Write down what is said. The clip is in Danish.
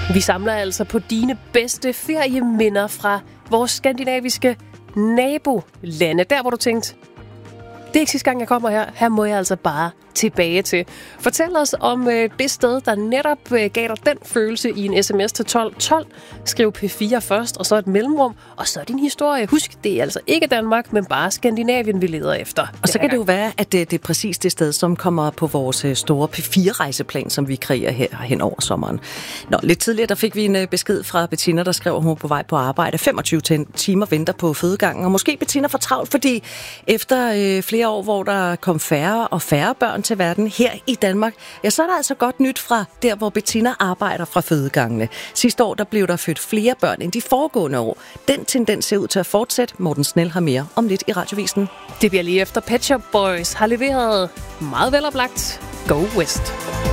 Vi samler altså på dine bedste ferieminder fra vores skandinaviske nabolande. Der, hvor du tænkte, det er ikke sidste gang, jeg kommer her. Her må jeg altså bare tilbage til. Fortæl os om det sted, der netop gav dig den følelse i en sms til 1212. Skriv P4 først, og så et mellemrum, og så din historie. Husk, det er altså ikke Danmark, men bare Skandinavien, vi leder efter. Og så kan det jo være, at det er præcis det sted, som kommer på vores store P4-rejseplan, som vi kreerer her hen over sommeren. Lidt tidligere, der fik vi en besked fra Bettina, der skrev, at hun er på vej på arbejde. 25 timer venter på fødegangen, og måske Bettina for travlt, fordi efter flere år, hvor der kom færre og færre børn til verden her i Danmark, ja, så er der altså godt nyt fra der, hvor Bettina arbejder fra fødegangene. Sidste år, der blev der født flere børn end de foregående år. Den tendens ser ud til at fortsætte. Morten Snell har mere om lidt i Radiovisen. Det bliver lige efter Pet Shop Boys har leveret meget veloplagt Go West.